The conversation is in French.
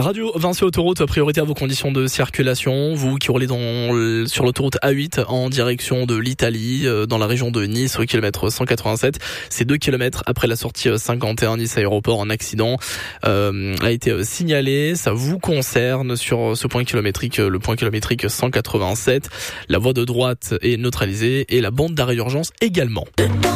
Radio Vinci Autoroute, priorité à vos conditions de circulation. Vous qui roulez sur l'autoroute A8 en direction de l'Italie, dans la région de Nice, au kilomètre 187. C'est 2 kilomètres après la sortie 51 Nice Aéroport. Un accident a été signalé. Ça vous concerne sur ce point kilométrique, le point kilométrique 187. La voie de droite est neutralisée et la bande d'arrêt d'urgence également.